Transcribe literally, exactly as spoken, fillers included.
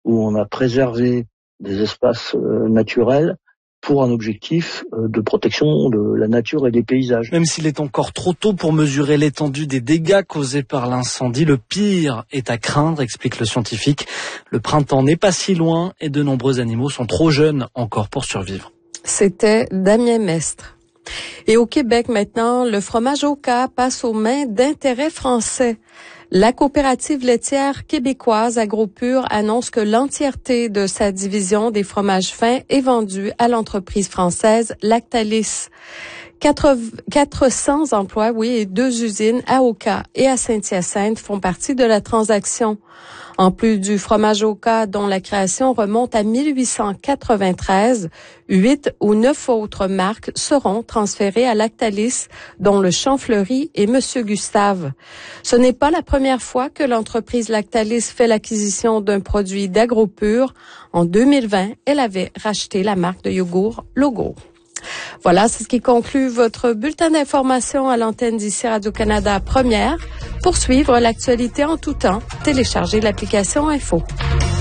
où on a préservé des espaces euh, naturels pour un objectif de protection de la nature et des paysages. Même s'il est encore trop tôt pour mesurer l'étendue des dégâts causés par l'incendie, le pire est à craindre, explique le scientifique. Le printemps n'est pas si loin et de nombreux animaux sont trop jeunes encore pour survivre. C'était Damien Mestre. Et au Québec maintenant, le fromage Oka passe aux mains d'intérêts français. La coopérative laitière québécoise AgroPure annonce que l'entièreté de sa division des fromages fins est vendue à l'entreprise française Lactalis. quatre cents emplois, oui, et deux usines à Oka et à Saint-Hyacinthe font partie de la transaction. En plus du fromage Oka, dont la création remonte à mille huit cent quatre-vingt-treize, huit ou neuf autres marques seront transférées à Lactalis, dont le Champfleury et Monsieur Gustave. Ce n'est pas la première fois que l'entreprise Lactalis fait l'acquisition d'un produit d'AgroPure. En deux mille vingt, elle avait racheté la marque de yogourt Logo. Voilà, c'est ce qui conclut votre bulletin d'information à l'antenne d'ici Radio-Canada Première. Pour suivre l'actualité en tout temps, téléchargez l'application Info.